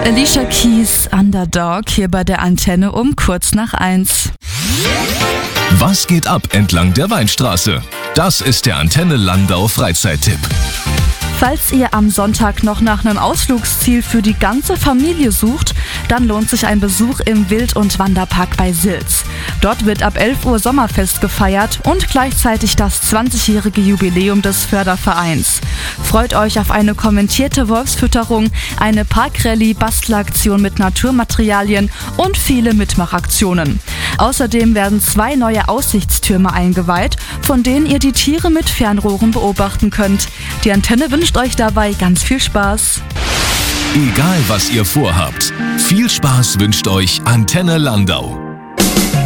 Alicia Keys, Underdog, hier bei der Antenne um kurz nach 1. Was geht ab entlang der Weinstraße? Das ist der Antenne Landau Freizeittipp. Falls ihr am Sonntag noch nach einem Ausflugsziel für die ganze Familie sucht, dann lohnt sich ein Besuch im Wild- und Wanderpark bei Silz. Dort wird ab 11 Uhr Sommerfest gefeiert und gleichzeitig das 20-jährige Jubiläum des Fördervereins. Freut euch auf eine kommentierte Wolfsfütterung, eine Parkrallye, Bastelaktion mit Naturmaterialien und viele Mitmachaktionen. Außerdem werden 2 neue Aussichtstürme eingeweiht, von denen ihr die Tiere mit Fernrohren beobachten könnt. Die Antenne wünscht euch dabei ganz viel Spaß. Egal was ihr vorhabt, viel Spaß wünscht euch Antenne Landau.